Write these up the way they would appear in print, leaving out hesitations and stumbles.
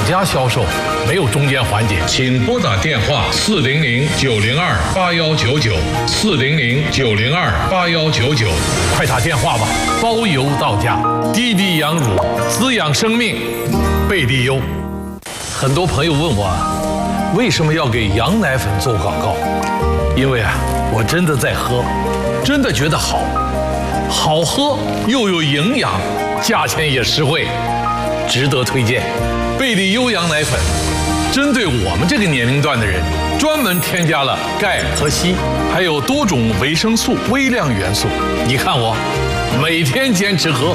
家销售，没有中间环节， 请拨打电话400-902-8199，400-902-8199， 快打电话吧，包邮到家，滴滴羊乳滋养生命，贝利优。很多朋友问我，为什么要给羊奶粉做广告？因为我真的在喝，真的觉得好喝又有营养，价钱也实惠，值得推荐。贝利优羊奶粉针对我们这个年龄段的人，专门添加了钙和硒，还有多种维生素、微量元素。你看我每天坚持喝。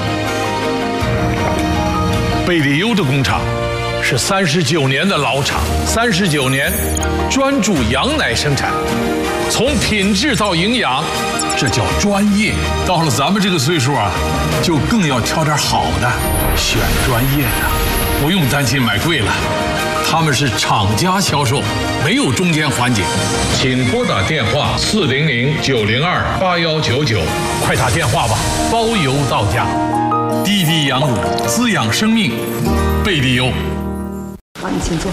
贝利优的工厂是39年的老厂，39年专注羊奶生产，从品质到营养，这叫专业。到了咱们这个岁数就更要挑点好的，选专业的，不用担心买贵了。他们是厂家销售，没有中间环节。 请拨打电话400-902-8199， 快打电话吧，包邮到家。滴滴羊乳滋养生命，贝利优。 好，你请坐。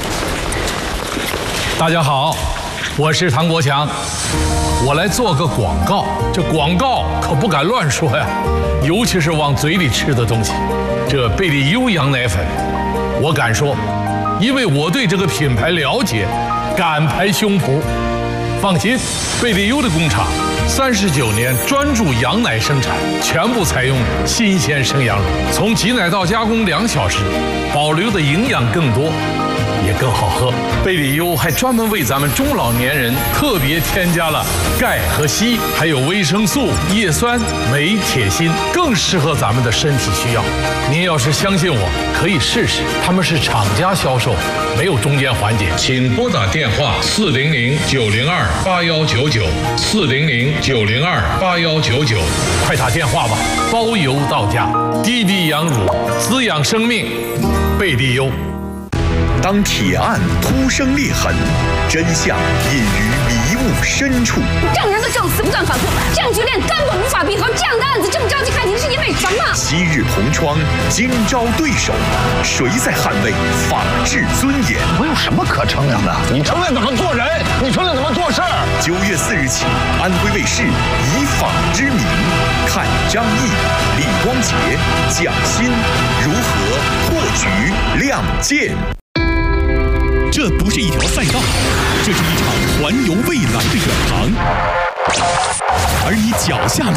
大家好，我是唐国强，我来做个广告。这广告可不敢乱说呀，尤其是往嘴里吃的东西。这贝利优羊奶粉，我敢说，因为我对这个品牌了解，敢拍胸脯。放心，贝利优的工厂39年专注羊奶生产，全部采用新鲜生羊乳，从挤奶到加工2小时，保留的营养更多，也更好喝。贝利优还专门为咱们中老年人特别添加了钙和硒，还有维生素、叶酸、镁、铁、锌，更适合咱们的身体需要。您要是相信我，可以试试。他们是厂家销售，没有中间环节。 请拨打电话400-902-8199，400-902-8199， 快打电话吧，包邮到家。滴滴羊乳滋养生命，贝利优。 当铁案突生裂痕，真相隐于迷雾深处。 证人的证词不断反复，证据链根本无法闭合。这样的案子这么着急开庭，是因为什么？ 昔日同窗，今朝对手，谁在捍卫法治尊严？ 我有什么可承认的？你承认怎么做人？你承认怎么做事儿 ？9月4日起，安徽卫视以法之名，看张毅、李光洁、蒋欣如何破局亮剑。 这不是一条赛道，这是一场环游未来的远航，而你脚下的